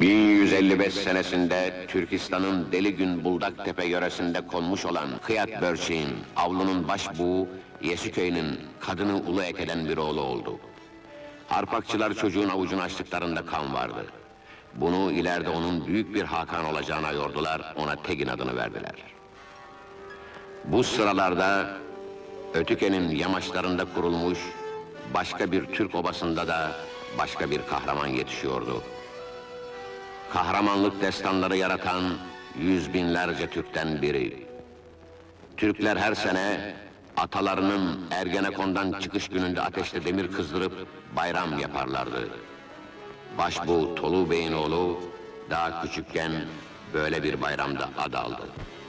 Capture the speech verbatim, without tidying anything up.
bin yüz elli beş senesinde Türkistan'ın Deligün Buldaktepe yöresinde konmuş olan Kıyat Börçek'in, avlunun başbuğu Yesiköy'ün kadını ulu ekeden bir oğlu oldu. Harpakçılar çocuğun avucunu açtıklarında kan vardı. Bunu ileride onun büyük bir Hakan olacağına yordular, ona Tegin adını verdiler. Bu sıralarda Ötüken'in yamaçlarında kurulmuş başka bir Türk obasında da başka bir kahraman yetişiyordu. Kahramanlık destanları yaratan yüz binlerce Türk'ten biri. Türkler her sene atalarının Ergenekon'dan çıkış gününde ateşte demir kızdırıp bayram yaparlardı. Başbuğ Tolu Bey'in oğlu daha küçükken böyle bir bayramda ad aldı.